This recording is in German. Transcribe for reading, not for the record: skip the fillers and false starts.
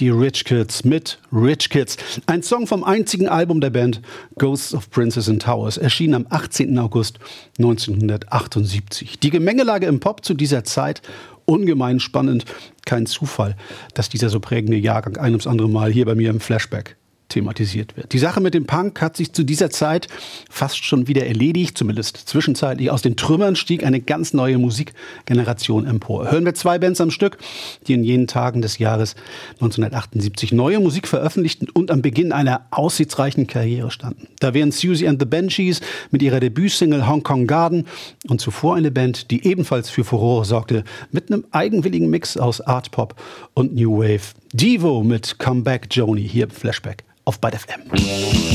die Rich Kids mit Rich Kids. Ein Song vom einzigen Album der Band, Ghosts of Princes and Towers, erschien am 18. August 1978. Die Gemengelage im Pop zu dieser Zeit, ungemein spannend. Kein Zufall, dass dieser so prägende Jahrgang ein ums andere Mal hier bei mir im Flashback thematisiert wird. Die Sache mit dem Punk hat sich zu dieser Zeit fast schon wieder erledigt, zumindest zwischenzeitlich. Aus den Trümmern stieg eine ganz neue Musikgeneration empor. Hören wir 2 Bands am Stück, die in jenen Tagen des Jahres 1978 neue Musik veröffentlichten und am Beginn einer aussichtsreichen Karriere standen. Da wären Siouxsie and the Banshees mit ihrer Debütsingle Hong Kong Garden und zuvor eine Band, die ebenfalls für Furore sorgte, mit einem eigenwilligen Mix aus Art Pop und New Wave. Devo mit Come Back Joni hier im Flashback auf Byte FM.